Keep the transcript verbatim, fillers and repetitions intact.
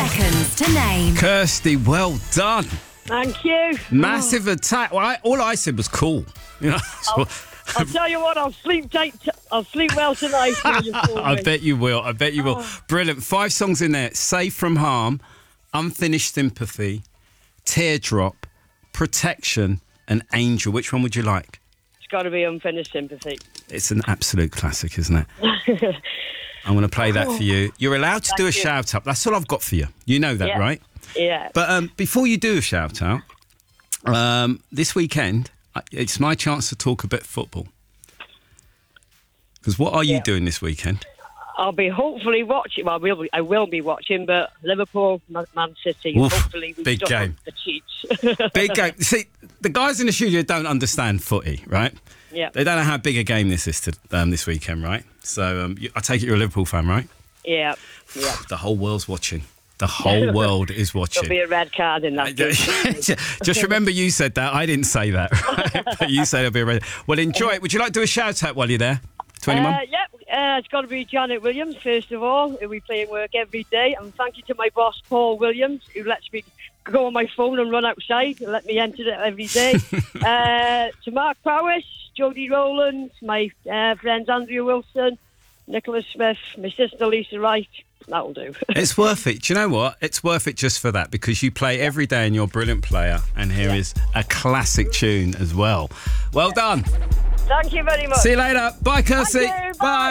seconds to name. Kirsty, well done. Thank you. Massive attack. Well, I, all I said was cool. You know, I'll, I'll tell you what, I'll sleep tight. T- I'll sleep well tonight. when you call I me. bet you will. I bet you will. Brilliant. Five songs in there. Safe from Harm, Unfinished Sympathy, Teardrop, Protection, and Angel. Which one would you like? It's got to be Unfinished Sympathy. It's an absolute classic, isn't it? I'm going to play that for you. You're allowed to do a you. shout out. That's all I've got for you. You know that, Yeah. right? Yeah. But um, before you do a shout out, um, this weekend, I- it's my chance to talk a bit football. Because what are you Yeah. doing this weekend? I'll be hopefully watching. Well, I will be, I will be watching, but Liverpool, Man Man City. Oof, hopefully, we big stuff game. up the cheats. Big game. See, the guys in the studio don't understand footy, right? Yeah. They don't know how big a game this is to, um, this weekend, right? So um, you, I take it you're a Liverpool fan, right? Yeah. Yeah. The whole world's watching. The whole world is watching. There'll be a red card in that game. Just remember you said that. I didn't say that. Right? But you said it'll be a red. Well, enjoy it. Would you like to do a shout out while you're there to anyone? Uh, yeah, uh, it's got to be Janet Williams, first of all, who we play in work every day. And thank you to my boss, Paul Williams, who lets me go on my phone and run outside and let me enter it every day. uh, to Mark Powis, Jodie Rowland, my uh, friends Andrea Wilson, Nicholas Smith, my sister Lisa Wright. That'll do. It's worth it. Do you know what? It's worth it just for that, because you play every day and you're a brilliant player. And here Yeah. is a classic tune as well. Well done. Thank you very much. See you later. Bye, Kirsty. Thank you. Bye. Bye.